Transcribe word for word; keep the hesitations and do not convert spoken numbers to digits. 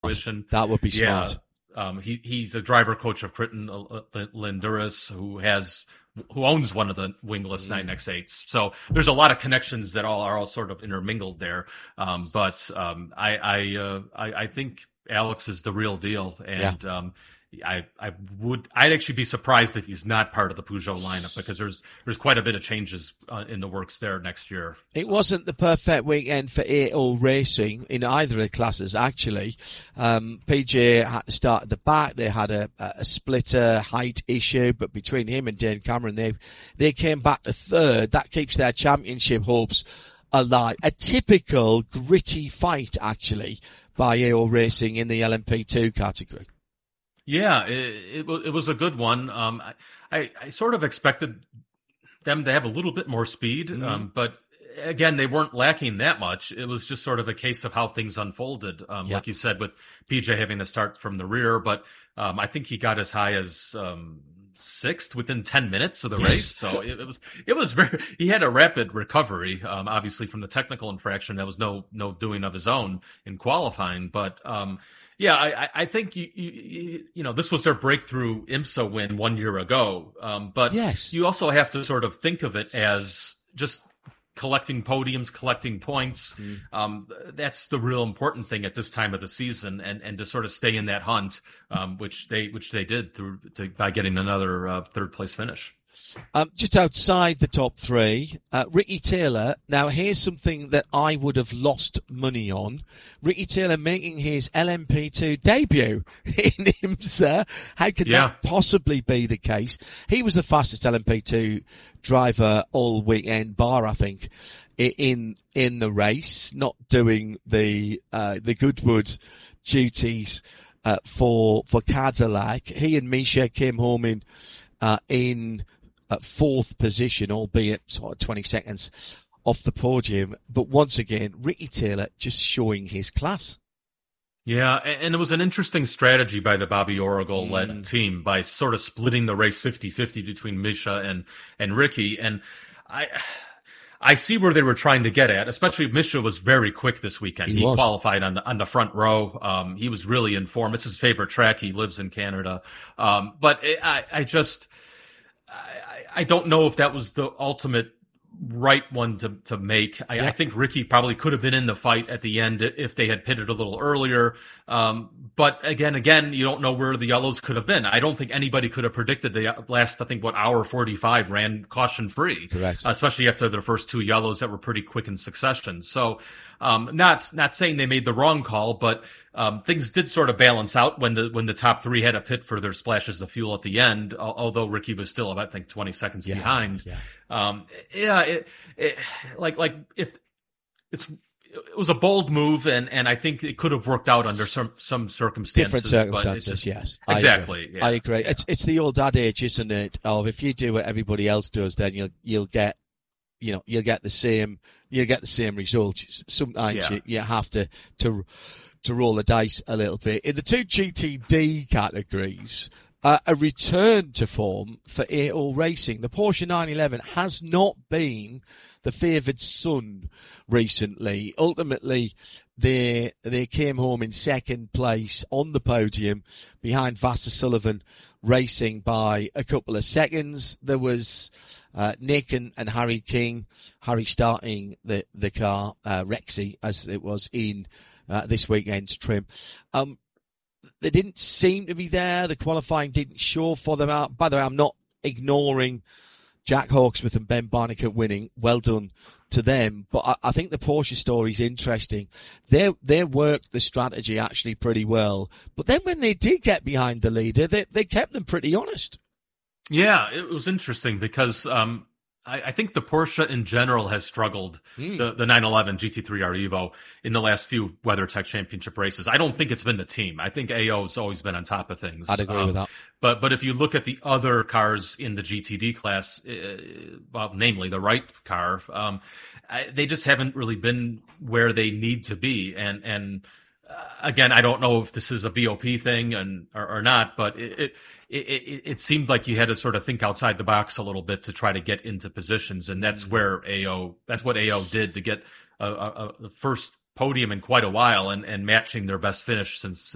fruition. That would be yeah. smart. Um, he he's a driver coach of Crichton Linduris, who has who owns one of the wingless mm. nine X eights. So there's a lot of connections that all are all sort of intermingled there. Um, but um, I I, uh, I I think Alex is the real deal, and yeah. um, I I would I'd actually be surprised if he's not part of the Peugeot lineup, because there's there's quite a bit of changes uh, in the works there next year. It so. wasn't the perfect weekend for A O Racing in either of the classes, actually. Um, P J had to start at the back. They had a, a splitter height issue, but between him and Dane Cameron, they they came back to third. That keeps their championship hopes alive. A typical gritty fight, actually, by A O Racing in the L M P two category. Yeah, it, it, it was a good one. Um, I, I, I sort of expected them to have a little bit more speed, mm-hmm. um, but again, they weren't lacking that much. It was just sort of a case of how things unfolded. Um, yeah. Like you said, with P J having to start from the rear, but um, I think he got as high as um, sixth within ten minutes of the race. So it, it was, it was very, he had a rapid recovery, um, obviously from the technical infraction. That was no, no doing of his own in qualifying, but, um, yeah, I, I think you, you, you know, this was their breakthrough IMSA win one year ago. Um, but yes. you also have to sort of think of it as just collecting podiums, collecting points. Mm. Um, that's the real important thing at this time of the season, and, and to sort of stay in that hunt, um, which they, which they did through to, by getting another uh, third place finish. Um, just outside the top three, uh, Ricky Taylor. Now, here's something that I would have lost money on. Ricky Taylor making his L M P two debut in IMSA. How could yeah. that possibly be the case? He was the fastest L M P two driver all weekend, bar, I think, in in the race, not doing the uh, the Goodwood duties uh, for for Cadillac. He and Misha came home in uh, in. At fourth position, albeit sort of twenty seconds off the podium. But once again, Ricky Taylor just showing his class. Yeah, and it was an interesting strategy by the Bobby Oracle-led mm. team by sort of splitting the race fifty-fifty between Misha and, and Ricky. And I I see where they were trying to get at, especially Misha was very quick this weekend. He, he qualified on the on the front row. Um, he was really in form. It's his favorite track. He lives in Canada. Um, but it, I, I just... I, I don't know if that was the ultimate right one to, to make. I, yeah. I think Ricky probably could have been in the fight at the end if they had pitted a little earlier. Um, but again, again, you don't know where the yellows could have been. I don't think anybody could have predicted the last, I think, what, hour forty-five ran caution free. Correct. Especially after their first two yellows that were pretty quick in succession. So, um, not, not saying they made the wrong call, but, um, things did sort of balance out when the, when the top three had a pit for their splashes of fuel at the end, although Ricky was still about, I think, twenty seconds yeah, behind. Yeah. Um, yeah, it, it, like, like if it's, it was a bold move, and, and I think it could have worked out under some, some circumstances. Different circumstances, just, yes. Exactly. I agree. Yeah, I agree. yeah. It's, it's the old adage, isn't it? Of if you do what everybody else does, then you'll, you'll get, you know, you'll get the same, you'll get the same results. Sometimes yeah. you, you have to, to, to roll the dice a little bit. In the two G T D categories, uh, a return to form for A O Racing. The Porsche nine eleven has not been the favoured son recently. Ultimately, they they came home in second place on the podium behind Vassar Sullivan Racing by a couple of seconds. There was uh, Nick and, and Harry King, Harry starting the, the car, uh, Rexy, as it was in uh, this weekend's trim. Um, they didn't seem to be there. The qualifying didn't show for them out. By the way, I'm not ignoring Jack Hawksworth and Ben Barnicle winning. Well done to them. But I, I think the Porsche story is interesting. They they worked the strategy actually pretty well. But then when they did get behind the leader, they they kept them pretty honest. Yeah, it was interesting because um, I, I think the Porsche in general has struggled, mm. the, the nine eleven G T three R Evo, in the last few WeatherTech Championship races. I don't think it's been the team. I think A O's always been on top of things. I'd agree um, with that. But but if you look at the other cars in the G T D class, uh, well, namely the Wright car, um, I, they just haven't really been where they need to be. And and uh, again, I don't know if this is a B O P thing and or, or not, but it, it it it it seemed like you had to sort of think outside the box a little bit to try to get into positions, and that's where A O that's what A O did to get a, a, a first podium in quite a while, and and matching their best finish since.